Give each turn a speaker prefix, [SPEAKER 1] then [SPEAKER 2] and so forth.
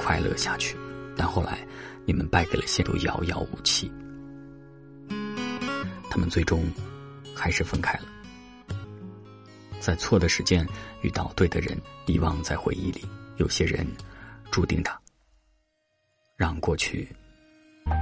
[SPEAKER 1] 快乐下去，但后来你们败给了现都遥遥无期。他们最终还是分开了，在错的时间遇到对的人，遗忘在回忆里。有些人注定的让过去